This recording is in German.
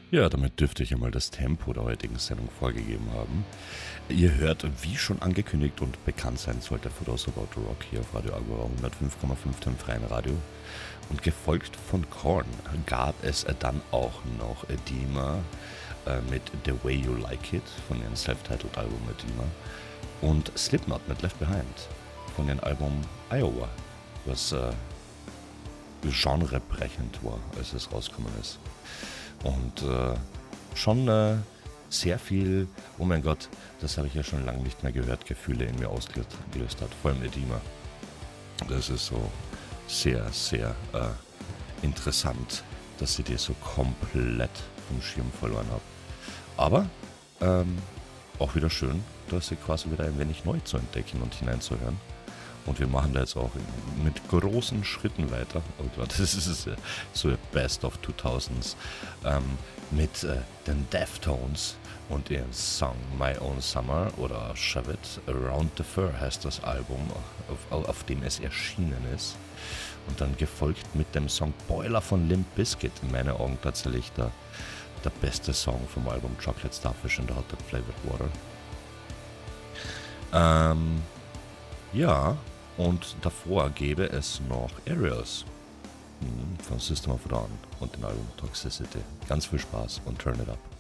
Ja, damit dürfte ich einmal das Tempo der heutigen Sendung vorgegeben haben. Ihr hört, wie schon angekündigt und bekannt sein sollte, For Those About Rock hier auf Radio Agora 105,5 im freien Radio. Und gefolgt von Korn gab es dann auch noch Edema mit The Way You Like It von ihrem Self-Titled Album Edema und Slipknot mit Left Behind von ihrem Album Iowa, was genrebrechend war, als es rausgekommen ist. Und schon sehr viel, oh mein Gott, das habe ich ja schon lange nicht mehr gehört, Gefühle in mir ausgelöst hat, vor allem Edema. Das ist so sehr, sehr interessant, dass ich die so komplett vom Schirm verloren habe. Aber auch wieder schön, dass ich quasi wieder ein wenig neu zu entdecken und hineinzuhören. Und wir machen da jetzt auch mit großen Schritten weiter. Oh Gott, das ist so ein Best of 2000s mit den Deftones und ihrem Song My Own Summer oder Shove It. Around the Fur heißt das Album, auf dem es erschienen ist. Und dann gefolgt mit dem Song Boiler von Limp Bizkit. In meinen Augen tatsächlich der beste Song vom Album Chocolate Starfish and the Hot Dog Flavored Water. Ja, und davor gäbe es noch Aerials von System of a Down und dem Album Toxicity. Ganz viel Spaß und Turn It Up.